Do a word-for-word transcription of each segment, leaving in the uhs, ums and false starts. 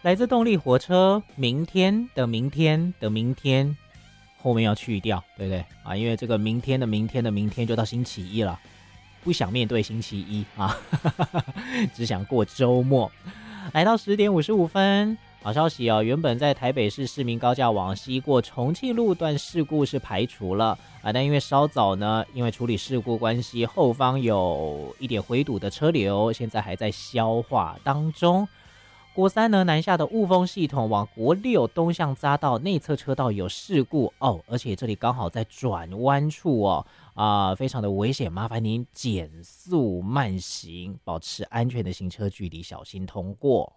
来自动力火车，明天的明天的明天，后面要去掉，对不对啊？因为这个明天的明天的明天就到星期一了，不想面对星期一啊，只想过周末。来到十点五十五分，好消息哦！原本在台北市市民高架往西过重庆路段事故是排除了啊，但因为稍早呢，因为处理事故关系，后方有一点回堵的车流，现在还在消化当中。国三呢南下的雾峰系统往国六东向匝道内侧车道有事故哦，而且这里刚好在转弯处哦，啊、呃，非常的危险，麻烦您减速慢行，保持安全的行车距离，小心通过。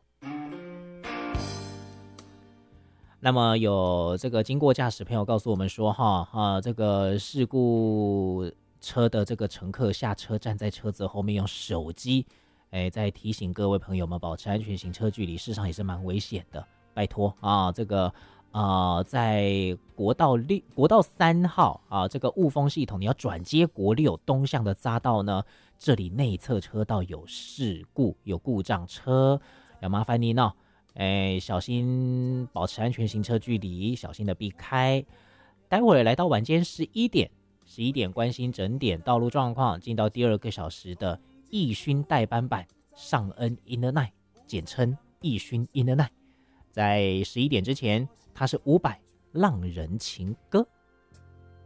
那么有这个经过驾驶朋友告诉我们说哈啊，这个事故车的这个乘客下车站在车子后面用手机。哎，在提醒各位朋友们保持安全行车距离，事实上也是蛮危险的。拜托啊，这个呃，在国道六、国道三号啊，这个雾峰系统，你要转接国六东向的匝道呢，这里内侧车道有事故，有故障车，要麻烦您哦，哎，小心保持安全行车距离，小心的避开。待会儿来到晚间十一点，十一点关心整点道路状况，进到第二个小时的。义勋代班版尚恩 in the night， 简称义勋 in the night， 在十一点之前，它是伍佰浪人情歌。